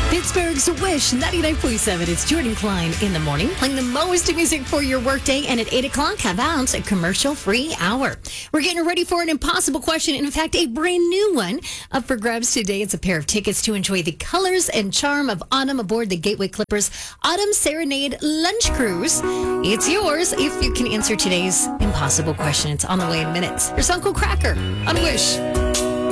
Pittsburgh's Wish 99.7. It's Jordan Klein in the morning, playing the most music for your workday. And at 8 o'clock, how about a commercial-free hour? We're getting ready for an impossible question. In fact, a brand new one up for grabs today. It's a pair of tickets to enjoy the colors and charm of autumn aboard the Gateway Clippers Autumn Serenade Lunch Cruise. It's yours if you can answer today's impossible question. It's on the way in minutes. Here's Uncle Cracker on Wish.